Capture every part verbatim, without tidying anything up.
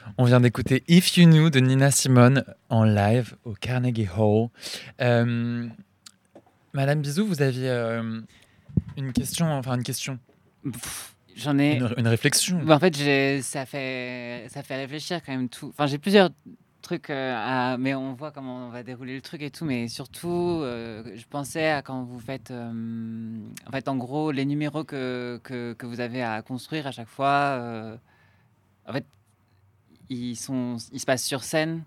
On vient d'écouter If You Knew de Nina Simone en live au Carnegie Hall. Euh, Madame Bizou, vous aviez euh, une question, enfin une question, Pff, J'en ai. une, une réflexion. Bah, en fait, j'ai... ça fait ça fait réfléchir quand même tout. Enfin, j'ai plusieurs trucs euh, à... mais on voit comment on va dérouler le truc et tout. Mais surtout, euh, je pensais à quand vous faites, euh, en fait, en gros, les numéros que, que, que vous avez à construire à chaque fois. euh, En fait, ils sont, ils se passent sur scène.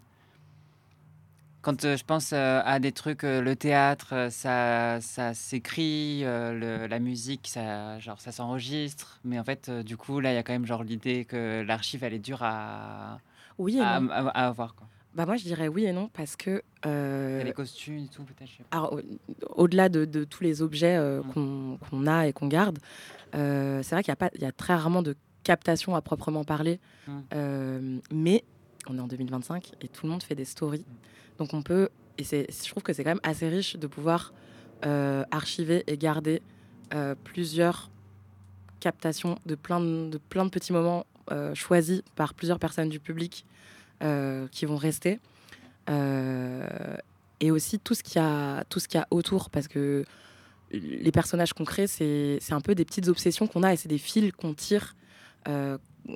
Quand euh, je pense euh, à des trucs, euh, le théâtre, euh, ça, ça s'écrit, euh, le- la musique, ça, genre, ça s'enregistre. Mais en fait, euh, du coup, là, il y a quand même genre l'idée que l'archive, elle est dure à, Oui et à, non. à- à avoir, quoi. Bah moi, je dirais oui et non parce que Il y a euh, les costumes et tout, peut-être. Je sais pas. alors, au- au-delà de, de tous les objets euh, Mm. qu'on qu'on a et qu'on garde, euh, c'est vrai qu'il y a pas, il y a très rarement de captation à proprement parler. Mm. Euh, mais on est en deux mille vingt-cinq et tout le monde fait des stories, donc on peut. Et c'est, je trouve que c'est quand même assez riche de pouvoir euh, archiver et garder euh, plusieurs captations de plein de, de plein de petits moments euh, choisis par plusieurs personnes du public euh, qui vont rester. Euh, et aussi tout ce qu'il y a, tout ce qu'il y a autour, parce que les personnages qu'on crée, c'est, c'est un peu des petites obsessions qu'on a et c'est des fils qu'on tire. Euh,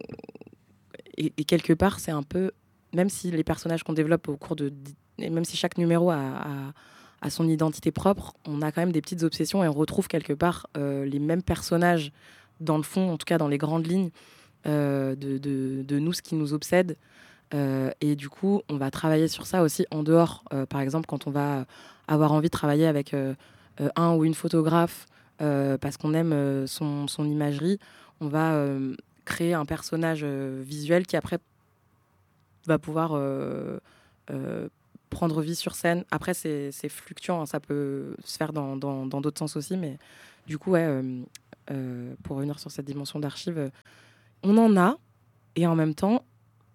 et, et quelque part, c'est un peu, même si les personnages qu'on développe au cours de, et même si chaque numéro a, a, a son identité propre, on a quand même des petites obsessions et on retrouve quelque part euh, les mêmes personnages dans le fond, en tout cas dans les grandes lignes euh, de, de, de nous, ce qui nous obsède. Euh, et du coup, on va travailler sur ça aussi en dehors. Euh, par exemple, quand on va avoir envie de travailler avec euh, euh, un ou une photographe euh, parce qu'on aime euh, son, son imagerie, on va euh, créer un personnage euh, visuel qui après va pouvoir euh, euh, prendre vie sur scène. Après, c'est, c'est fluctuant, hein, ça peut se faire dans, dans, dans d'autres sens aussi, mais du coup, ouais, euh, euh, pour revenir sur cette dimension d'archive, euh, on en a, et en même temps,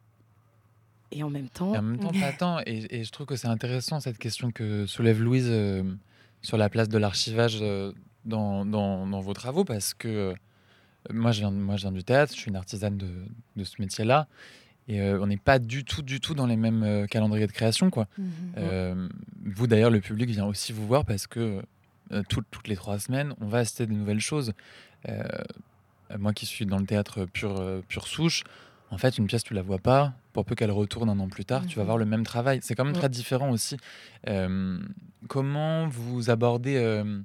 et en même temps, Et en même temps, pas tant. Et, et je trouve que c'est intéressant cette question que soulève Louise euh, sur la place de l'archivage euh, dans, dans, dans vos travaux, parce que euh, moi, je viens, moi, je viens du théâtre, je suis une artisane de, de ce métier-là, et euh, on n'est pas du tout, du tout dans les mêmes euh, calendriers de création, quoi. Mhm. Euh, vous, d'ailleurs, le public vient aussi vous voir parce que euh, tout- toutes les trois semaines, on va assister à de nouvelles choses. Euh, Moi qui suis dans le théâtre pure, euh, pure souche, en fait, une pièce, tu la vois pas. Pour peu qu'elle retourne un an plus tard, tu vas Mhm. voir le même travail. C'est quand même Mm. très différent aussi. Euh, Comment vous abordez euh,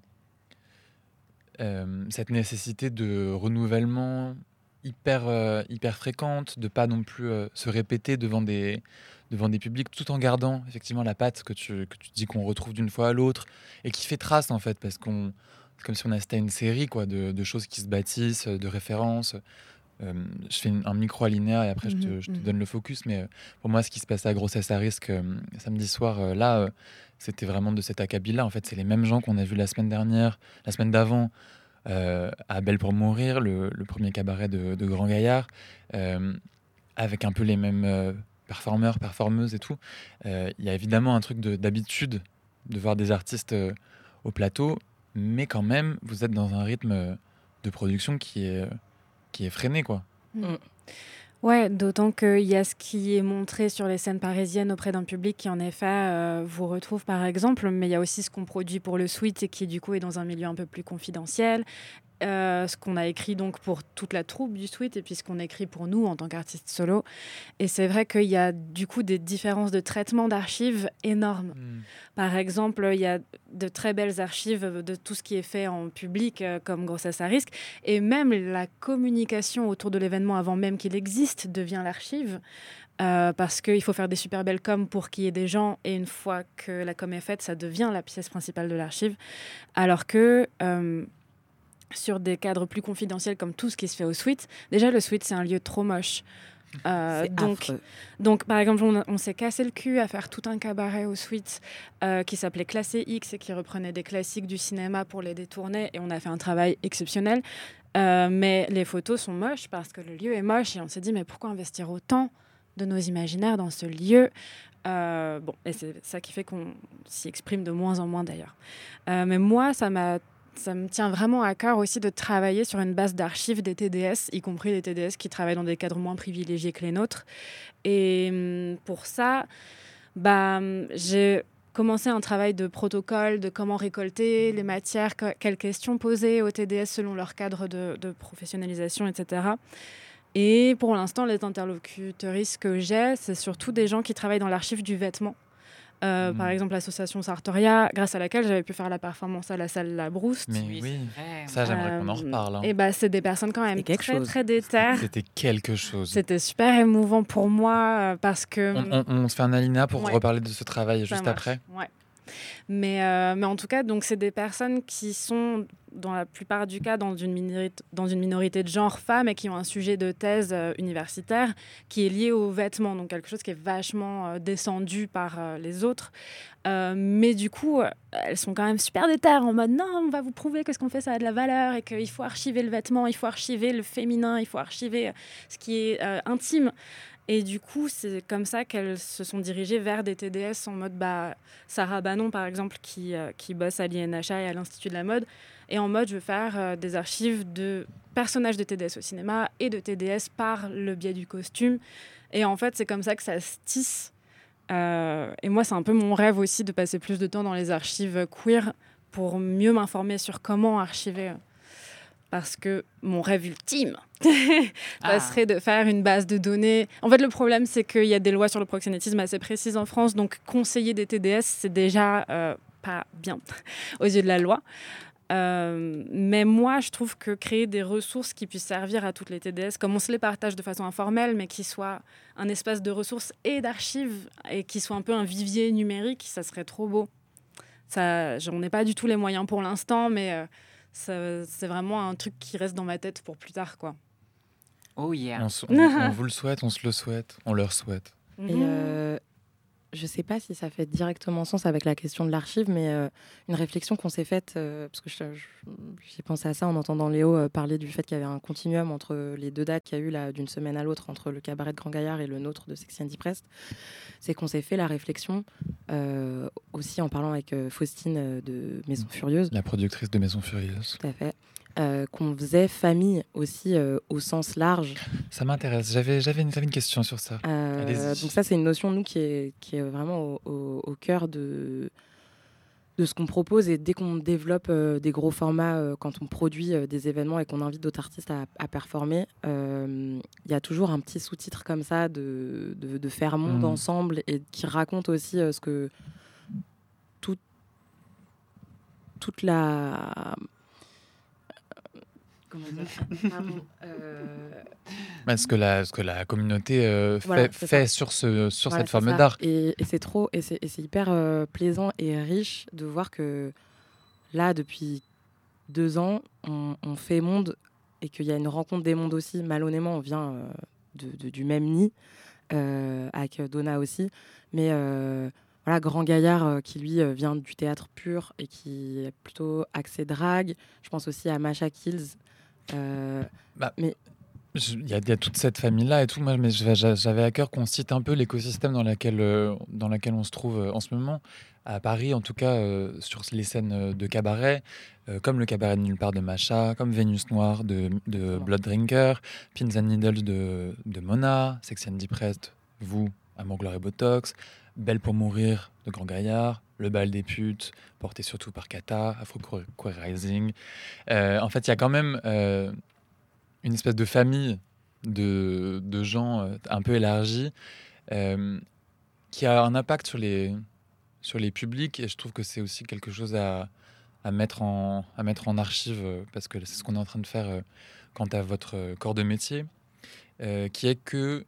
euh, cette nécessité de renouvellement hyper, euh, hyper fréquente, de pas non plus euh, se répéter devant des, devant des publics, tout en gardant effectivement la patte que tu, que tu dis qu'on retrouve d'une fois à l'autre et qui fait trace en fait, parce qu'on c'est comme si on assistait à une série quoi, de, de choses qui se bâtissent, de références. Euh, je fais une- un micro-alinéa et après je te, je te Mhm. donne le focus, mais euh, pour moi, ce qui se passait à Grossesse à risque euh, samedi soir, euh, là, euh, c'était vraiment de cet acabit-là. En fait, c'est les mêmes gens qu'on a vus la semaine dernière, la semaine d'avant, euh, à Belle pour mourir, le, le premier cabaret de, de Grand Gaillard, euh, avec un peu les mêmes euh, performeurs, performeuses et tout. Euh, Il y a évidemment un truc de- d'habitude de voir des artistes euh, au plateau, mais quand même, vous êtes dans un rythme euh, de production qui est, euh, qui est freiné, quoi. Mm. Ouais, d'autant qu'il y a ce qui est montré sur les scènes parisiennes auprès d'un public qui, en effet, euh, vous retrouve par exemple, mais il y a aussi ce qu'on produit pour le Sweet et qui, du coup, est dans un milieu un peu plus confidentiel. Euh, ce qu'on a écrit donc pour toute la troupe du Sweet et puis ce qu'on écrit pour nous en tant qu'artistes solo. Et c'est vrai qu'il y a du coup des différences de traitement d'archives énormes. Mm. Par exemple, il y a de très belles archives de tout ce qui est fait en public, euh, comme Grossesse à risque. Et même la communication autour de l'événement avant même qu'il existe devient l'archive. Euh, parce qu'il faut faire des super belles coms pour qu'il y ait des gens. Et une fois que la com est faite, ça devient la pièce principale de l'archive. Alors que... Euh, sur des cadres plus confidentiels comme tout ce qui se fait au Sweet. Déjà, le Sweet, c'est un lieu trop moche. Euh, C'est donc, affreux. donc, par exemple, on, on s'est cassé le cul à faire tout un cabaret au Sweet euh, qui s'appelait Classé X et qui reprenait des classiques du cinéma pour les détourner. Et on a fait un travail exceptionnel. Euh, mais les photos sont moches parce que le lieu est moche. Et on s'est dit, mais pourquoi investir autant de nos imaginaires dans ce lieu ? Euh, bon, et c'est ça qui fait qu'on s'y exprime de moins en moins d'ailleurs. Euh, mais moi, ça m'a ça me tient vraiment à cœur aussi de travailler sur une base d'archives des T D S, y compris les T D S qui travaillent dans des cadres moins privilégiés que les nôtres. Et hum, pour ça, bah, hum, j'ai commencé un travail de protocole, de comment récolter les matières, que- quelles questions poser aux T D S selon leur cadre de, de professionnalisation, et cetera. Et pour l'instant, les interlocuteuristes que j'ai, c'est surtout des gens qui travaillent dans l'archive du vêtement. Euh, Mm. Par exemple, l'association Sartoria, grâce à laquelle j'avais pu faire la performance à la salle La Brouste. Mais Oui, oui, c'est vrai. ça j'aimerais qu'on en Euh, reparle. hein. Et bah, c'est des personnes quand même C'est quelque très, chose. très déterres. C'était quelque chose. C'était super émouvant pour moi euh, parce que... On, on- on se fait un alinéa pour Ouais. reparler de ce travail Ça juste marche, après. ouais. Mais, euh, mais en tout cas, donc c'est des personnes qui sont, dans la plupart du cas, dans une, minorité, dans une minorité de genre femmes et qui ont un sujet de thèse euh, universitaire qui est lié aux vêtements, donc quelque chose qui est vachement euh, descendu par euh, les autres. Euh, mais du coup, euh, elles sont quand même super déterres en mode non, on va vous prouver que ce qu'on fait, ça a de la valeur et qu'il faut archiver le vêtement, il faut archiver le féminin, il faut archiver ce qui est euh, intime. Et du coup, c'est comme ça qu'elles se sont dirigées vers des T D S en mode bah, Sarah Banon, par exemple, qui, euh, qui bosse à l'I N H A et à l'Institut de la mode, et en mode je veux faire euh, des archives de personnages de T D S au cinéma et de T D S par le biais du costume. Et en fait, c'est comme ça que ça se tisse. Euh, et moi, c'est un peu mon rêve aussi de passer plus de temps dans les archives queer pour mieux m'informer sur comment archiver. Parce que mon rêve ultime, ça Ah. serait de faire une base de données. En fait, le problème, c'est qu'il y a des lois sur le proxénétisme assez précises en France. Donc, conseiller des T D S, c'est déjà euh, pas bien aux yeux de la loi. Euh, mais moi, je trouve que créer des ressources qui puissent servir à toutes les T D S, comme on se les partage de façon informelle, mais qui soient un espace de ressources et d'archives, et qui soit un peu un vivier numérique, ça serait trop beau. Ça, j'en ai pas du tout les moyens pour l'instant, mais... Euh, Ça, c'est vraiment un truc qui reste dans ma tête pour plus tard, quoi. Oh yeah. On, se- on- on vous le souhaite, on se le souhaite, on leur souhaite. Et euh, je sais pas si ça fait directement sens avec la question de l'archive, mais euh, une réflexion qu'on s'est faite, euh, parce que je- je- j'ai pensé à ça en entendant Léo euh, parler du fait qu'il y avait un continuum entre les deux dates qu'il y a eu là, d'une semaine à l'autre, entre le cabaret de Grand Gaillard et le nôtre de Sexy and Depressed. C'est qu'on s'est fait la réflexion, euh, aussi en parlant avec euh, Faustine euh, de Maison Furieuse, La productrice de Maison Furieuse. tout à fait, euh, qu'on faisait famille aussi euh, au sens large. Ça m'intéresse. J'avais, j'avais, une, j'avais une question sur ça. Euh, Allez-y. donc ça, c'est une notion, nous, qui est, qui est vraiment au, au- au cœur de, de ce qu'on propose. Et dès qu'on développe euh, des gros formats, euh, quand on produit euh, des événements et qu'on invite d'autres artistes à, à performer, euh, il y a toujours un petit sous-titre comme ça de, de, de faire monde Mhm. ensemble et qui raconte aussi euh, ce que tout, toute la... Comment dire Pardon, euh, Bah, ce que la, ce que la communauté euh, Voilà, fait, c'est fait ça. sur, ce, sur Voilà, cette c'est forme ça. d'art. Et, et c'est trop, et c'est, et c'est hyper euh, plaisant et riche de voir que là, depuis deux ans, on, on fait monde et qu'il y a une rencontre des mondes aussi. Malhonnêtement, on vient euh, de, de- du même nid, euh, avec Donna aussi. Mais euh, voilà, Grand Gaillard euh, qui lui euh, vient du théâtre pur et qui est plutôt axé drague. Je pense aussi à Masha Kills. Euh, Je- Il y, a- il y a toute cette famille-là et tout. Moi, mais je- j'a- j'avais à cœur qu'on cite un peu l'écosystème dans lequel, euh, dans lequel on se trouve euh, en ce moment. À Paris, en tout cas, euh, sur les scènes euh, de cabaret, euh, comme le cabaret de Nulle part de Macha, comme Vénus Noire de, de Blood Drinker, Pins and Needles de, de Mona, Sexy and Depressed, vous, Amour, Gloire et Botox, Belle pour mourir de Grand Gaillard, Le bal des putes, porté surtout par Kata, Afro Queer Rising. Euh, en fait, il y a quand même euh, une espèce de famille de, de gens euh, un peu élargie euh, qui a un impact sur les, sur les publics, et je trouve que c'est aussi quelque chose à, à, mettre, en, à mettre en archive, euh, parce que c'est ce qu'on est en train de faire euh, quant à votre euh, corps de métier, euh, qui est que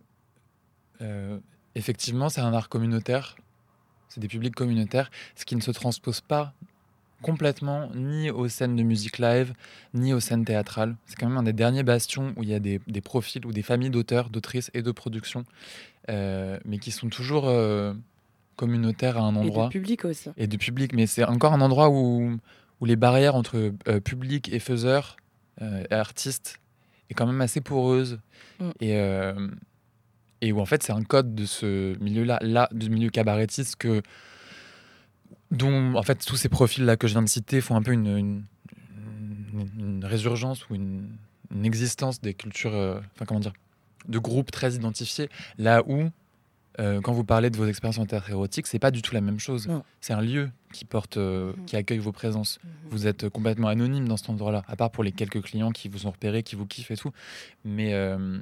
euh, effectivement c'est un art communautaire, c'est des publics communautaires, ce qui ne se transpose pas complètement ni aux scènes de musique live, ni aux scènes théâtrales. C'est quand même un des derniers bastions où il y a des, des profils ou des familles d'auteurs, d'autrices et de productions, euh, mais qui sont toujours euh, communautaires à un et endroit. du public aussi. Et du public. Mais c'est encore un endroit où, où les barrières entre euh, public et faiseur, euh, et artistes, est quand même assez poreuse. Mm. Et, euh, et où en fait c'est un code de ce milieu-là, là, du milieu cabaretiste que dont en fait tous ces profils là que je viens de citer font un peu une, une, une, une résurgence ou une, une existence des cultures, euh, enfin comment dire, de groupes très identifiés, là où Euh, quand vous parlez de vos expériences en théâtre érotique, c'est pas du tout la même chose. Non. C'est un lieu qui porte, euh, Mhm. qui accueille vos présences. Mhm. Vous êtes complètement anonyme dans cet endroit-là, à part pour les quelques clients qui vous ont repéré, qui vous kiffent et tout. Mais euh,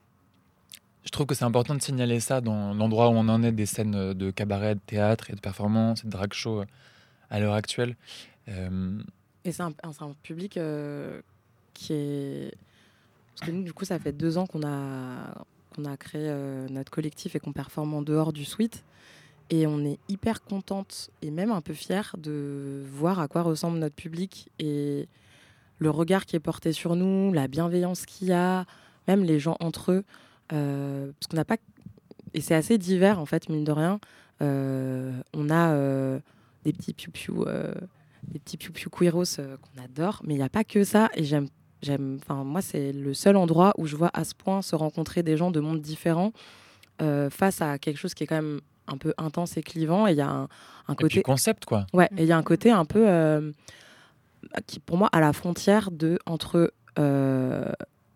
je trouve que c'est important de signaler ça dans l'endroit où on en est des scènes de cabaret, de théâtre et de performance et de drag show euh, à l'heure actuelle. Euh, Et c'est un, un- c'est un public euh, qui est... Parce que nous, du coup, ça fait deux ans qu'on a, qu'on a créé euh, notre collectif et qu'on performe en dehors du suite. Et on est hyper contente et même un peu fière de voir à quoi ressemble notre public et le regard qui est porté sur nous, la bienveillance qu'il y a, même les gens entre eux. Euh, parce qu'on n'a pas... Et c'est assez divers, en fait, mine de rien. Euh, on a euh, des petits piou-piou, euh, des petits piou-piou queeros euh, qu'on adore, mais il n'y a pas que ça. Et j'aime, j'aime, enfin, moi, c'est le seul endroit où je vois à ce point se rencontrer des gens de mondes différents euh, face à quelque chose qui est quand même un peu intense et clivant. Et il y a un, un et puis côté... concept, quoi. Ouais, et il y a un côté un peu euh, qui, pour moi, à la frontière de entre euh,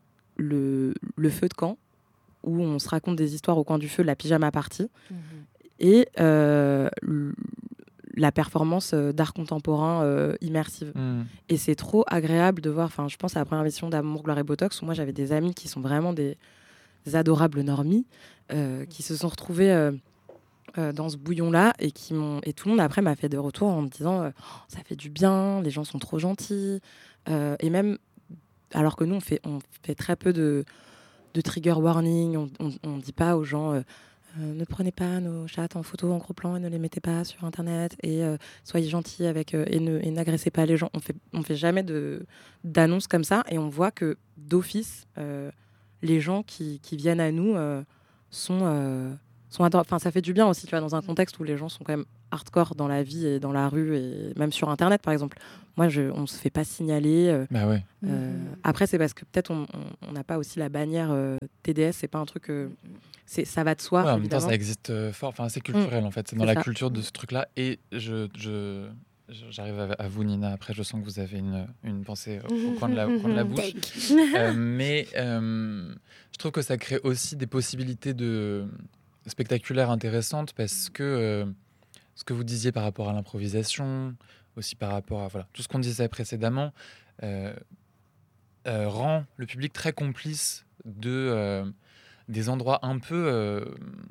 le, le feu de camp, où on se raconte des histoires au coin du feu, la pyjama party, Mhm. et euh, l- la performance euh, d'art contemporain euh, immersive. Mm. Et c'est trop agréable de voir, enfin, je pense à la première émission d'Amour, Gloire et Botox, où moi j'avais des amis qui sont vraiment des, des adorables normies, euh, qui se sont retrouvés euh, euh, dans ce bouillon-là, et, qui m'ont, et tout le monde après m'a fait des retours en me disant euh, oh, ça fait du bien, les gens sont trop gentils, euh, et même, alors que nous on fait, on fait très peu de, de trigger warning, on ne dit pas aux gens... euh, Euh, ne prenez pas nos chats en photo en gros plan et ne les mettez pas sur internet et euh, soyez gentils avec euh, et, ne, et n'agressez pas les gens. On fait on fait jamais de d'annonces comme ça et on voit que d'office euh, les gens qui, qui viennent à nous euh, sont euh, sont ador- enfin ça fait du bien aussi, tu vois, dans un contexte où les gens sont quand même hardcore dans la vie et dans la rue et même sur internet par exemple. Moi je on se fait pas signaler euh, Bah ouais. euh, Mhm. après c'est parce que peut-être on on- on n'a pas aussi la bannière euh, T D S, c'est pas un truc euh, c'est ça va de soi Ouais, en même temps, évidemment. ça existe euh, fort. Enfin, c'est culturel, en fait. C'est dans c'est la ça. culture de ce truc-là. Et je, je, je- j'arrive à, à vous, Nina. Après, je sens que vous avez une, une pensée au coin de la, au coin de la bouche. Euh, mais euh, je trouve que ça crée aussi des possibilités de spectaculaires intéressantes parce que euh, ce que vous disiez par rapport à l'improvisation, aussi par rapport à voilà, tout ce qu'on disait précédemment, euh, euh, rend le public très complice de euh, des endroits un peu euh,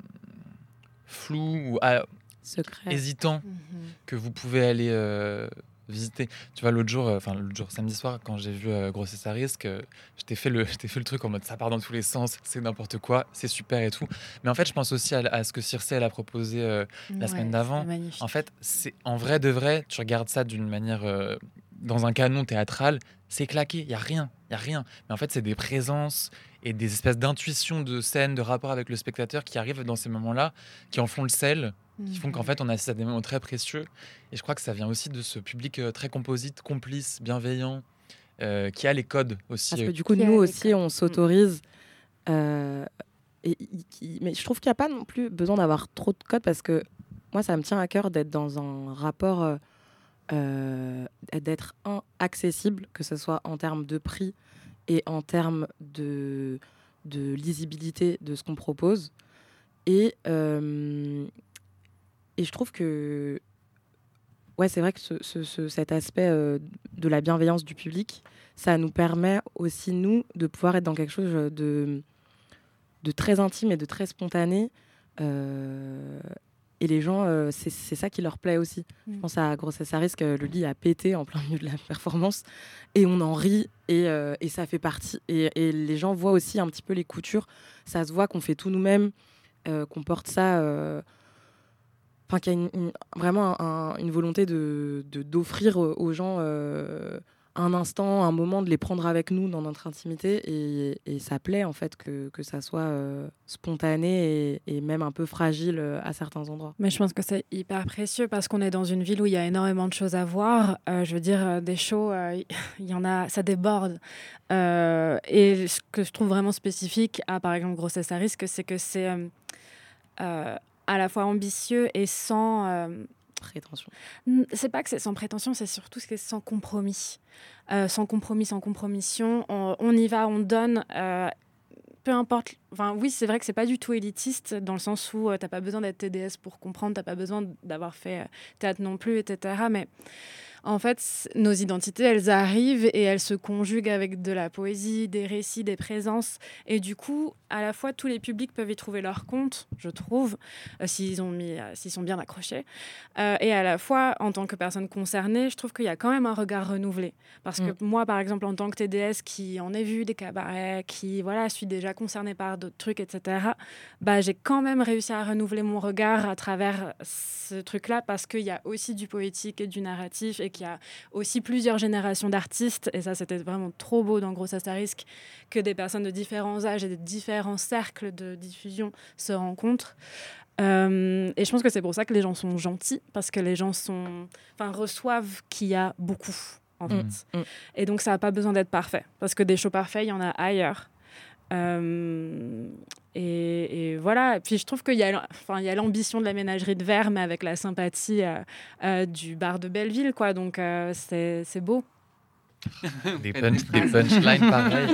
flous ou ah, Secret. hésitants Mhm. que vous pouvez aller euh, visiter. Tu vois, l'autre jour, euh, enfin l'autre jour, samedi soir, quand j'ai vu euh, Grossesse à risque, euh, je t'ai fait le, je t'ai fait le truc en mode ça part dans tous les sens, c'est n'importe quoi, c'est super et tout. Mais en fait, je pense aussi à, à ce que Circe elle a proposé euh, la Ouais, semaine d'avant. c'était magnifique. En fait, c'est en vrai de vrai, tu regardes ça d'une manière euh, dans un canon théâtral, c'est claqué, il y a rien, il y a rien. Mais en fait, c'est des présences et des espèces d'intuitions de scène, de rapport avec le spectateur qui arrivent dans ces moments-là, qui en font le sel, qui font qu'en Mhm. fait on assiste à des moments très précieux. Et je crois que ça vient aussi de ce public euh, très composite, complice, bienveillant, euh, qui a les codes aussi. Parce euh, que du coup, Qui a nous les aussi, codes. on s'autorise. euh, et, et- qui- mais je trouve qu'il n'y a pas non plus besoin d'avoir trop de codes parce que moi, ça me tient à cœur d'être dans un rapport, euh, euh, d'être un, accessible, que ce soit en termes de prix et en termes de, de lisibilité de ce qu'on propose. Et, euh, et je trouve que ouais, c'est vrai que ce, ce- ce- cet aspect euh, de la bienveillance du public, ça nous permet aussi, nous, de pouvoir être dans quelque chose de, de très intime et de très spontané. Euh, et les gens, euh, c'est c'est ça qui leur plaît aussi. Mm. Je pense à Grossesse à risque, le lit a pété en plein milieu de la performance et on en rit et, euh, et ça fait partie. Et, et les gens voient aussi un petit peu les coutures. Ça se voit qu'on fait tout nous-mêmes, euh, qu'on porte ça... euh, Enfin, qu'il y a une- une- vraiment un- une volonté de, de- d'offrir euh, aux gens euh, un instant, un moment, de les prendre avec nous dans notre intimité. Et, et ça plaît, en fait, que, que ça soit euh, spontané et, et même un peu fragile euh, à certains endroits. Mais je pense que c'est hyper précieux parce qu'on est dans une ville où il y a énormément de choses à voir. Euh, je veux dire, euh, des shows, euh, il y en a, ça déborde. Euh, et ce que je trouve vraiment spécifique à, par exemple, Grossesse à risque, c'est que c'est euh, euh, à la fois ambitieux et sans, euh, prétention. C'est pas que c'est sans prétention, c'est surtout que c'est sans compromis. Euh, sans compromis, sans compromission. On, on y va, on donne. Euh, peu importe. Enfin, oui, c'est vrai que c'est pas du tout élitiste dans le sens où euh, t'as pas besoin d'être T D S pour comprendre, t'as pas besoin d'avoir fait euh, théâtre non plus, et cetera. Mais en fait, nos identités, elles arrivent et elles se conjuguent avec de la poésie, des récits, des présences. Et du coup, à la fois, tous les publics peuvent y trouver leur compte, je trouve, euh, s'ils ont mis, euh, s'ils sont bien accrochés. Euh, et à la fois, en tant que personne concernée, je trouve qu'il y a quand même un regard renouvelé. Parce que mm. moi, par exemple, en tant que T D S qui en ai vu des cabarets, qui voilà, suis déjà concernée par d'autres trucs, et cetera, bah, j'ai quand même réussi à renouveler mon regard à travers ce truc-là parce qu'il y a aussi du poétique et du narratif et qu'il y a aussi plusieurs générations d'artistes, et ça c'était vraiment trop beau dans Grosse Astérisque, que des personnes de différents âges et de différents cercles de diffusion se rencontrent. Euh, et je pense que c'est pour ça que les gens sont gentils, parce que les gens sont, enfin, reçoivent qu'il y a beaucoup, en mmh. fait. Mmh. Et donc ça n'a pas besoin d'être parfait, parce que des shows parfaits, il y en a ailleurs. Euh, et, et voilà. Et puis je trouve qu'il y a, enfin, il y a l'ambition de la ménagerie de verre, mais avec la sympathie euh, euh, du bar de Belleville, quoi. Donc euh, c'est, c'est beau. Des, punch, des punchlines pareilles.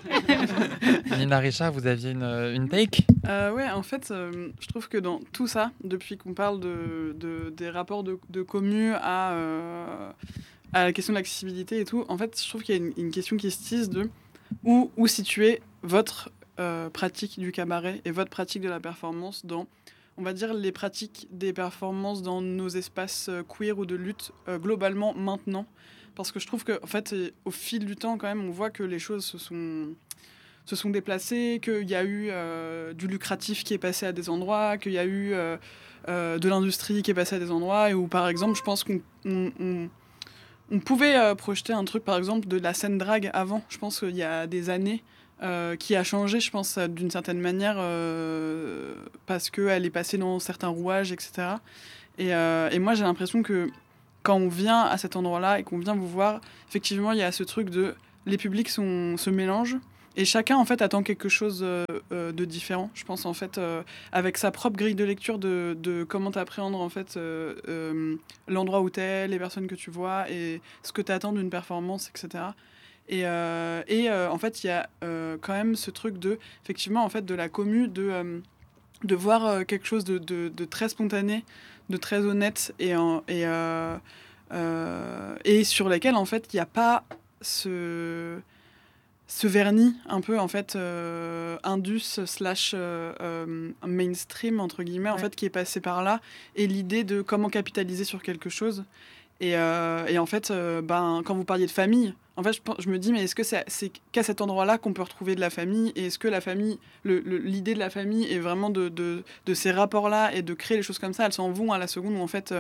Nina Richard, vous aviez une, une take euh, Ouais, en fait, euh, je trouve que dans tout ça, depuis qu'on parle de, de, des rapports de, de commu à, euh, à la question de l'accessibilité et tout, en fait, je trouve qu'il y a une, une question qui se tisse de où, où situer votre euh, pratique du cabaret et votre pratique de la performance dans, on va dire, les pratiques des performances dans nos espaces euh, queer ou de lutte euh, globalement maintenant. Parce que je trouve qu'en fait, au fil du temps, quand même, on voit que les choses se sont, se sont déplacées, qu'il y a eu euh, du lucratif qui est passé à des endroits, qu'il y a eu euh, euh, de l'industrie qui est passée à des endroits, et où, par exemple, je pense qu'on on, on, on pouvait euh, projeter un truc, par exemple, de la scène drague avant. Je pense qu'il y a des années, euh, qui a changé, je pense, d'une certaine manière, euh, parce qu'elle est passée dans certains rouages, et cetera. Et, euh, et moi, j'ai l'impression que quand on vient à cet endroit-là et qu'on vient vous voir, effectivement, il y a ce truc de les publics sont, se mélangent et chacun en fait attend quelque chose euh, euh, de différent. Je pense en fait euh, avec sa propre grille de lecture de, de comment t'appréhender en fait euh, euh, l'endroit où t'es, les personnes que tu vois et ce que t'attends d'une performance, et cetera. Et, euh, et euh, en fait, il y a euh, quand même ce truc de effectivement en fait de la commu de euh, de voir euh, quelque chose de, de, de très spontané, de très honnête et, en, et, euh, euh, et sur lesquels en fait il n'y a pas ce, ce vernis un peu en fait euh, indus slash euh, euh, mainstream entre guillemets ouais. en fait qui est passé par là et l'idée de comment capitaliser sur quelque chose et, euh, et en fait euh, ben quand vous parliez de famille en fait je, je me dis mais est-ce que c'est, c'est qu'à cet endroit-là qu'on peut retrouver de la famille et est-ce que la famille le, le, l'idée de la famille est vraiment de, de, de ces rapports-là et de créer les choses comme ça, elles s'en vont à la seconde où en fait il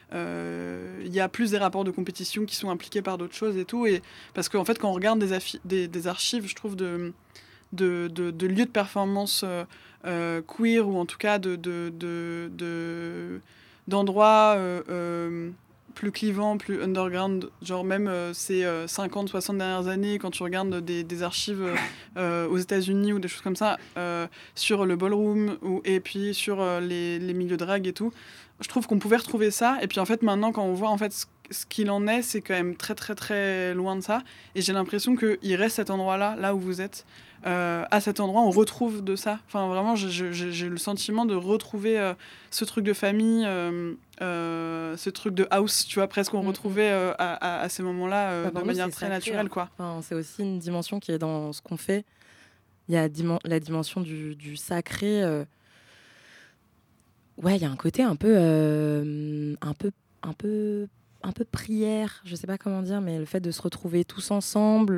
euh, y a plus des rapports de compétition qui sont impliqués par d'autres choses et tout et parce qu'en fait quand on regarde des, affi- des, des archives je trouve de, de, de, de lieux de performance euh, euh, queer ou en tout cas de, de, de, de, d'endroits euh, euh, plus clivant, plus underground, genre même euh, ces euh, cinquante soixante dernières années, quand tu regardes des, des archives euh, aux États-Unis ou des choses comme ça, euh, sur le ballroom ou, et puis sur euh, les, les milieux drag et tout, je trouve qu'on pouvait retrouver ça. Et puis en fait, maintenant, quand on voit en fait ce, ce qu'il en est, c'est quand même très très très loin de ça. Et j'ai l'impression qu'il reste cet endroit-là, là où vous êtes. Euh, à cet endroit, on retrouve de ça. Enfin, vraiment, j'ai, j'ai, j'ai le sentiment de retrouver euh, ce truc de famille, euh, euh, ce truc de house, tu vois, presque qu'on mmh. retrouvait euh, à, à, à ces moments-là euh, bah, de manière très sacré, naturelle, quoi. Enfin, c'est aussi une dimension qui est dans ce qu'on fait. Il y a dim- la dimension du, du sacré. Euh... Ouais, il y a un côté un peu, euh, un peu, un peu, un peu prière. Je sais pas comment dire, mais le fait de se retrouver tous ensemble.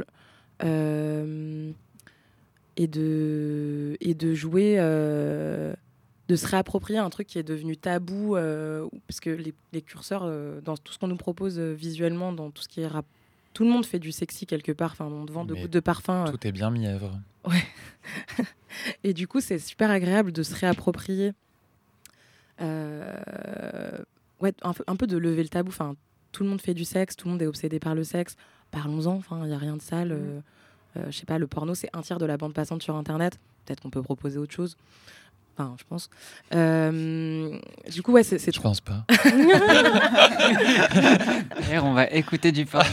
Euh... Et de, et de jouer, euh, de se réapproprier un truc qui est devenu tabou, euh, parce que les, les curseurs, euh, dans tout ce qu'on nous propose euh, visuellement, dans tout ce qui est rap, tout le monde fait du sexy quelque part, enfin, on te vend de gouttes de parfum. Tout euh. est bien mièvre. Ouais. Et du coup, c'est super agréable de se réapproprier, euh, ouais, un peu, un peu de lever le tabou. Enfin, tout le monde fait du sexe, tout le monde est obsédé par le sexe. Parlons-en, enfin, il n'y a rien de sale. Euh, mmh. Euh, je sais pas, le porno, c'est un tiers de la bande passante sur Internet. Peut-être qu'on peut proposer autre chose. Enfin, je pense. Euh, du coup, ouais, c'est... c'est Je pense pas. D'ailleurs, on va écouter du porno.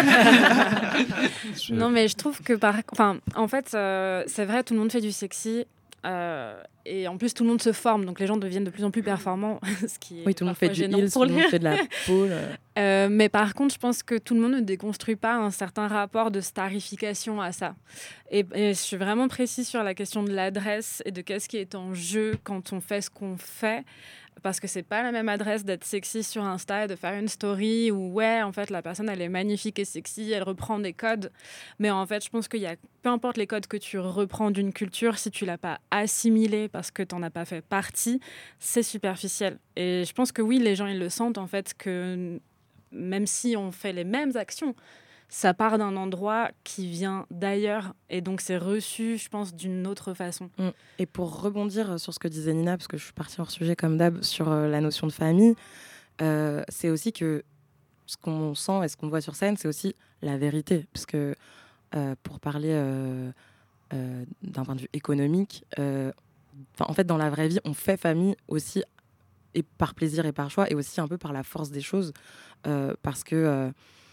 Je- Non, mais je trouve que, par... enfin, en fait, euh, c'est vrai, tout le monde fait du sexy. euh, et en plus, tout le monde se forme. Donc, les gens deviennent de plus en plus performants. Ce qui est Oui, tout le monde parfois fait du gênant heels, tout pour le les- monde fait de la pole. euh. Euh, mais par contre, je pense que tout le monde ne déconstruit pas un certain rapport de starification à ça. Et, et je suis vraiment précise sur la question de l'adresse et de qu'est-ce qui est en jeu quand on fait ce qu'on fait. Parce que c'est pas la même adresse d'être sexy sur Insta et de faire une story où, ouais, en fait, la personne, elle est magnifique et sexy, elle reprend des codes. Mais en fait, je pense qu'il y a, peu importe les codes que tu reprends d'une culture, si tu l'as pas assimilé parce que tu n'en as pas fait partie, c'est superficiel. Et je pense que oui, les gens, ils le sentent, en fait, que même si on fait les mêmes actions, ça part d'un endroit qui vient d'ailleurs. Et donc, c'est reçu, je pense, d'une autre façon. Mm. Et pour rebondir sur ce que disait Nina, parce que je suis partie hors sujet comme d'hab sur euh, la notion de famille, euh, c'est aussi que ce qu'on sent et ce qu'on voit sur scène, c'est aussi la vérité. Parce que euh, pour parler euh, euh, d'un point de vue économique, euh, 'fin, en fait, dans la vraie vie, on fait famille aussi et par plaisir et par choix, et aussi un peu par la force des choses, euh, parce que euh,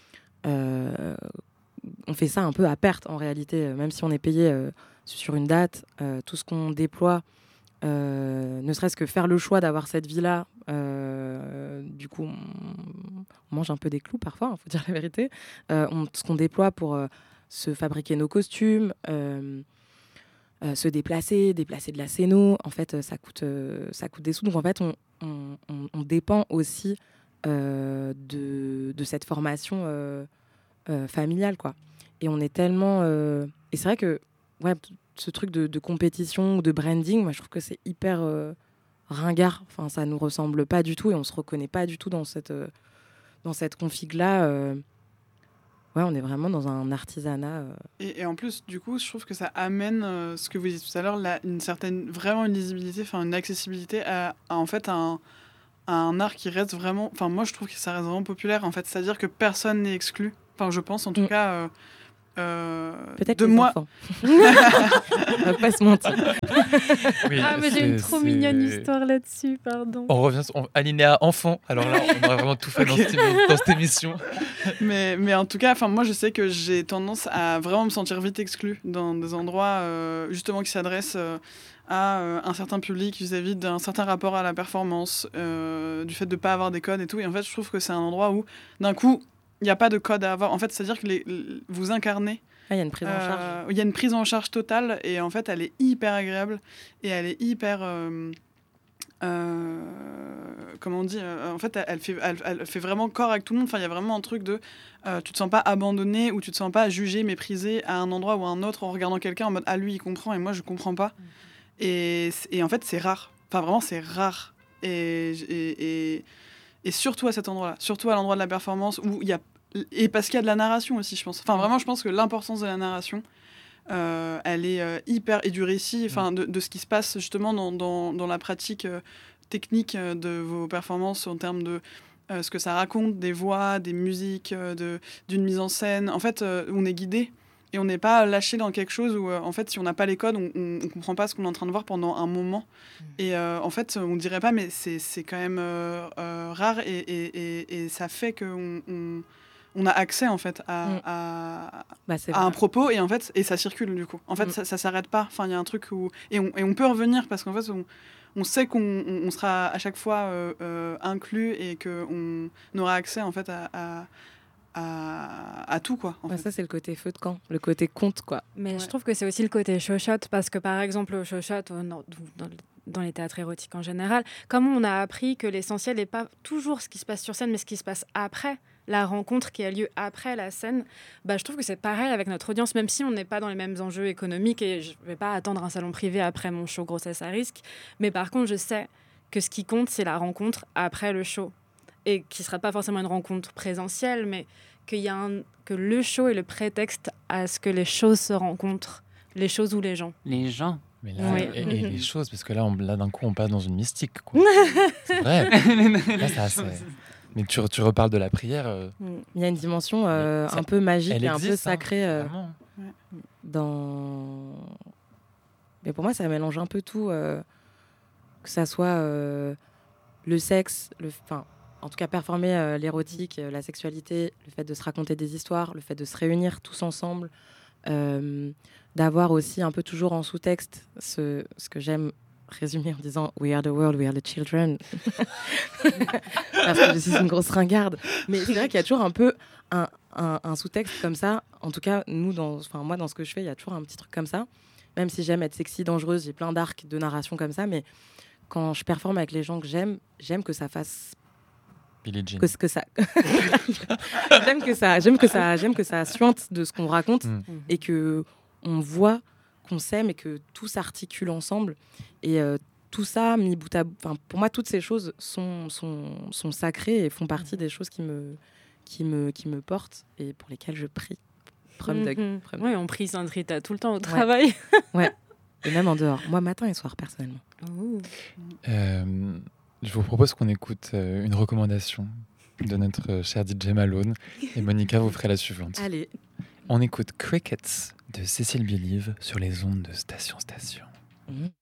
euh, on fait ça un peu à perte en réalité, euh, même si on est payé euh, sur une date, euh, tout ce qu'on déploie, euh, ne serait-ce que faire le choix d'avoir cette vie-là, euh, du coup on, on mange un peu des clous parfois, il faut dire la vérité, euh, on- ce qu'on déploie pour euh, se fabriquer nos costumes, euh, euh, se déplacer, déplacer de la scéno, en fait euh, ça coûte, euh, ça coûte des sous, donc en fait on, on, on- on dépend aussi euh, de, de cette formation euh, euh, familiale, quoi. Et on est tellement... euh, Et c'est vrai que ouais, ce truc de, de compétition ou de branding, moi je trouve que c'est hyper euh, ringard. Enfin, ça nous ressemble pas du tout et on se reconnaît pas du tout dans cette, euh, dans cette config-là. euh. Ouais, on est vraiment dans un artisanat. euh. Et, et en plus, du coup, je trouve que ça amène euh, ce que vous disiez tout à l'heure, la- une certaine, vraiment une lisibilité, enfin une accessibilité à, à, en fait un, à un art qui reste vraiment. Enfin, moi, je trouve que ça reste vraiment populaire. En fait, c'est-à-dire que personne n'est exclu. Enfin, je pense, en tout Mm. cas. Euh, euh, Peut-être de les moi. enfants. On va pas se mentir. Oui, Ah, mais j'ai une c'est- trop c'est- mignonne histoire là-dessus, pardon. On revient sur on- alinéa enfant. Alors là, on aurait vraiment tout fait dans, cette, dans cette émission. mais, mais en tout cas, enfin, moi, je sais que j'ai tendance à vraiment me sentir vite exclue dans des endroits euh, justement qui s'adressent euh, à euh, un certain public vis-à-vis d'un certain rapport à la performance, euh, du fait de ne pas avoir des codes et tout. Et en fait, je trouve que c'est un endroit où, d'un coup, il n'y a pas de code à avoir. En fait, c'est-à-dire que les, les- vous incarnez. Ah, il y a une prise en charge. Euh, Il y a une prise en charge totale et en fait, elle est hyper agréable et elle est hyper. euh, euh, comment on dit euh, En fait, elle, elle fait, elle, elle fait vraiment corps avec tout le monde. Enfin, il y a vraiment un truc de. Euh, tu te sens pas abandonné ou tu te sens pas jugé, méprisé à un endroit ou à un autre en regardant quelqu'un en mode ah lui il comprend et moi je comprends pas. Et, c- et en fait, c'est rare. Enfin, vraiment, c'est rare. Et, et, et, et surtout à cet endroit-là, surtout à l'endroit de la performance où il y a. Et parce qu'il y a de la narration aussi, je pense. Enfin, vraiment, je pense que l'importance de la narration, euh, elle est euh, hyper. Et du récit, enfin, de, de ce qui se passe justement dans, dans, dans la pratique euh, technique euh, de vos performances en termes de. euh, ce que ça raconte, des voix, des musiques, euh, de, d'une mise en scène. En fait, euh, on est guidé et on n'est pas lâché dans quelque chose où, euh, en fait, si on n'a pas les codes, on ne comprend pas ce qu'on est en train de voir pendant un moment. Et euh, en fait, on dirait pas, mais c'est, c'est quand même euh, euh, rare et, et, et, et ça fait qu'on on, on a accès en fait à, Mm. à, Bah, c'est à un vrai. propos et en fait et ça circule du coup. En fait, Mm. ça, ça s'arrête pas. Enfin, il y a un truc où et on, et on peut revenir parce qu'en fait, on, on sait qu'on on, on sera à chaque fois euh, euh, inclus et qu'on aura accès en fait à, à, à, à tout quoi. En Ouais, fait. ça, c'est le côté feu de camp, le côté conte, quoi. Mais Ouais. je trouve que c'est aussi le côté chochotte, parce que par exemple, au chochotte, au- dans, dans, dans les théâtres érotiques en général, comme on a appris que l'essentiel n'est pas toujours ce qui se passe sur scène, mais ce qui se passe après, la rencontre qui a lieu après la scène, bah, je trouve que c'est pareil avec notre audience, même si on n'est pas dans les mêmes enjeux économiques et je ne vais pas attendre un salon privé après mon show grossesse à risque. Mais par contre, je sais que ce qui compte, c'est la rencontre après le show. Et qui ne sera pas forcément une rencontre présentielle, mais qu'il y a un, que le show est le prétexte à ce que les choses se rencontrent, les choses ou les gens. Les gens. Mais là, Oui. et, et les choses, parce que là, on, là d'un coup, on passe dans une mystique. Quoi. C'est vrai. Là, ça, c'est- Mais tu, tu reparles de la prière. euh, Il y a une dimension euh, Ça- un peu magique elle et un peu existe, hein, sacrée euh, vraiment. dans. Mais pour moi, ça mélange un peu tout. euh, que ça soit euh, le sexe, le, enfin, en tout cas performer euh, l'érotique, euh, la sexualité, le fait de se raconter des histoires, le fait de se réunir tous ensemble, euh, d'avoir aussi un peu toujours en sous-texte ce, ce que j'aime résumer en disant We are the world, we are the children. Parce que je suis une grosse ringarde. Mais c'est vrai qu'il y a toujours un peu un, un, un sous-texte comme ça. En tout cas, nous, dans, enfin, moi, dans ce que je fais, il y a toujours un petit truc comme ça. Même si j'aime être sexy, dangereuse, j'ai plein d'arcs de narration comme ça. Mais quand je performe avec les gens que j'aime, j'aime que ça fasse. Billie Jean. Que, que ça... j'aime que ça, j'aime que ça, j'aime que ça suinte de ce qu'on raconte Mm. et que on voit qu'on s'aime et que tout s'articule ensemble. Et euh, tout ça, mis bout à bout, enfin, pour moi, toutes ces choses sont, sont, sont sacrées et font partie des choses qui me, qui, me, qui me portent et pour lesquelles je prie. Prom de, Mhm. prom de- Oui, on prie Sainte Rita tout le temps au travail. Et même en dehors. Moi, matin et soir, personnellement. Ouh. Euh, je vous propose qu'on écoute euh, une recommandation de notre euh, cher D J Malone. Et Monica vous ferait la suivante. Allez. On écoute Crickets de Cécile Believe sur les ondes de Station Station. Mmh.